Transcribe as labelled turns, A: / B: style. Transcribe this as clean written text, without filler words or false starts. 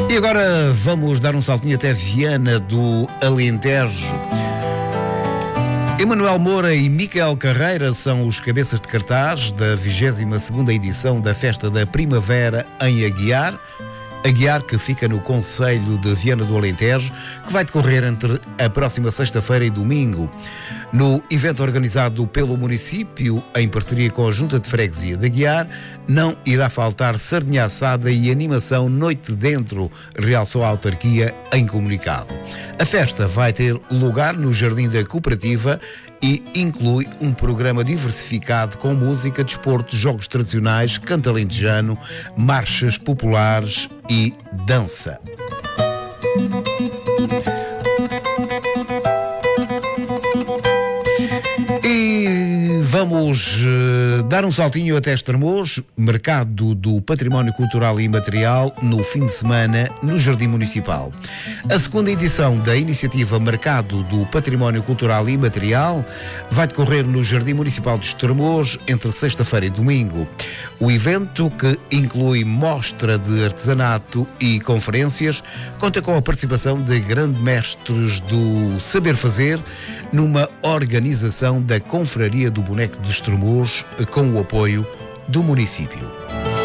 A: E agora vamos dar um saltinho até Viana do Alentejo. Emanuel Moura e Micael Carreira são os cabeças de cartaz da 22ª edição da Festa da Primavera em Aguiar. Aguiar, que fica no concelho de Viana do Alentejo, que vai decorrer entre a próxima sexta-feira e domingo. No evento organizado pelo município, em parceria com a Junta de Freguesia de Aguiar, não irá faltar sardinha assada e animação noite dentro, realçou a autarquia em comunicado. A festa vai ter lugar no Jardim da Cooperativa e inclui um programa diversificado com música, desporto, jogos tradicionais, canto alentejano, marchas populares e dança. E vamos dar um saltinho até Estremoz, mercado do património cultural e imaterial, no fim de semana no Jardim Municipal. A segunda edição da iniciativa Mercado do Património Cultural e Imaterial vai decorrer no Jardim Municipal de Estremoz entre sexta-feira e domingo. O evento, que inclui mostra de artesanato e conferências, conta com a participação de grandes mestres do saber fazer numa organização da Confraria do Boneco de Estremoz, com o apoio do município.